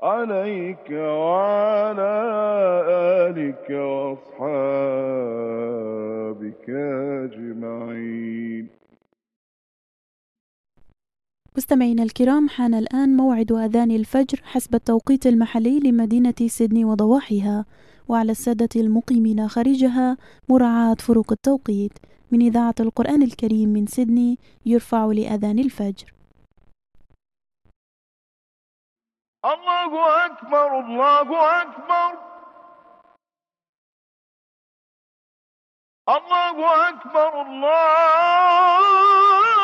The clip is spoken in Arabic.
عليك وعلى آلك وأصحابك أجمعين. مستمعينا الكرام، حان الآن موعد أذان الفجر حسب التوقيت المحلي لمدينة سيدني وضواحيها، وعلى السادة المقيمين خارجها مراعاة فروق التوقيت. من إذاعة القرآن الكريم من سيدني يرفع لأذان الفجر. الله أكبر الله أكبر الله أكبر الله